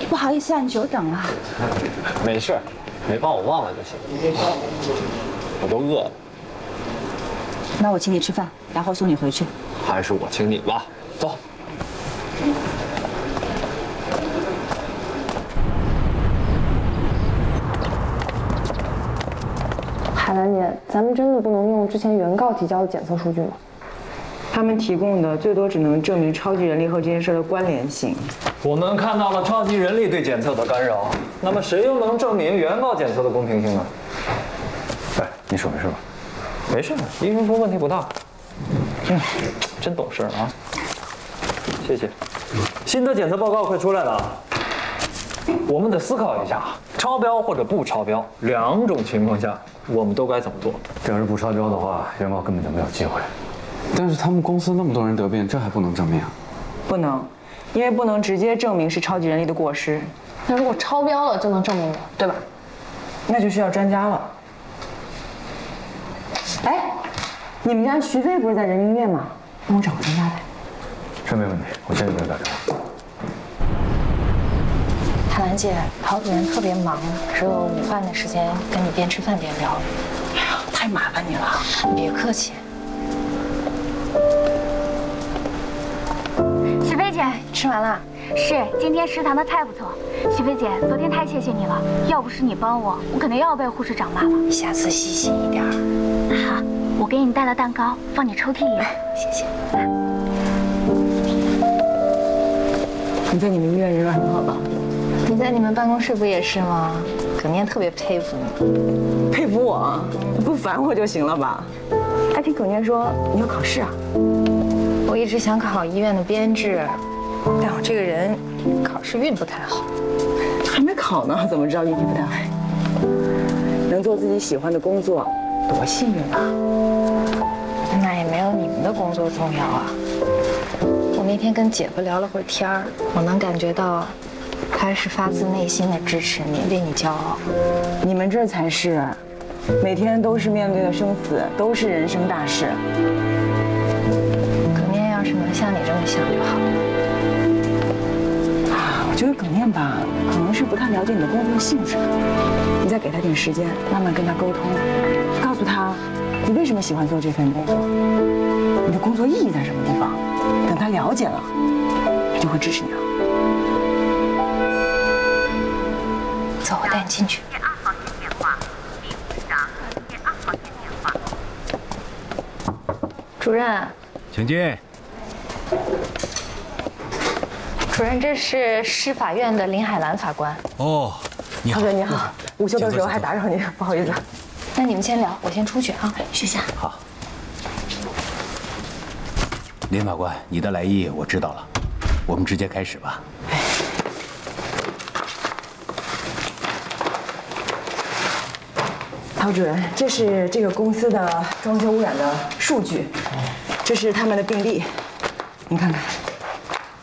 不好意思让你久等了。 没事，没把我忘了就行。我都饿了。 那我请你吃饭，然后送你回去。 还是我请你吧，走。 海兰姐，咱们真的不能用之前原告提交的检测数据吗？ 他们提供的最多只能证明超级人力和这件事的关联性。 我们看到了超级人力对检测的干扰，那么谁又能证明原告检测的公平性呢？哎，你手没事吧？没事，医生说问题不大。真懂事啊！谢谢。新的检测报告快出来了，我们得思考一下，超标或者不超标，两种情况下我们都该怎么做？ 要是不超标的话，原告根本就没有机会。但是他们公司那么多人得病，这还不能证明啊？ 不能，因为不能直接证明是超级人力的过失。 那如果超标了就能证明了，对吧？ 那就需要专家了。哎，你们家徐飞不是在人民医院吗？帮我找个专家来。 这没问题，我现在就给他打电话。 海兰姐，陶主任特别忙，只有午饭的时间跟你边吃饭边聊。 哎呀，太麻烦你了。 别客气。 许飞姐，吃完了？是，今天食堂的菜不错。许飞姐，昨天太谢谢你了，要不是你帮我，我可能又要被护士长骂了。 下次细心一点。 好，我给你带了蛋糕，放你抽屉里。 谢谢。 你在你们医院人缘很好吧？ 你在你们办公室不也是吗？葛念特别佩服你。 佩服我，不烦我就行了吧？哎，听葛念说你要考试啊？ 我一直想考医院的编制，但我这个人考试运不太好。 还没考呢，怎么知道运气不太好？能做自己喜欢的工作，多幸运啊！ 那也没有你们的工作重要啊。我那天跟姐夫聊了会儿天儿，我能感觉到，他是发自内心的支持你，为你骄傲。 你们这才是，每天都是面对的生死，都是人生大事。 葛念要是能像你这么想就好。 啊，我觉得葛念吧，可能是不太了解你的工作性质。你再给他点时间，慢慢跟他沟通，告诉他你为什么喜欢做这份工作，你的工作意义在什么地方。等他了解了，他就会支持你了。 走，我带你进去。主任， 请进。 主任，这是市法院的林海兰法官。 哦，你好。 陶哥你好，午休的时候还打扰你，不好意思。 那你们先聊，我先出去啊。 许下。 好。林法官，你的来意我知道了，我们直接开始吧。 陶主任，这是这个公司的装修污染的数据，这是他们的病历，您看看。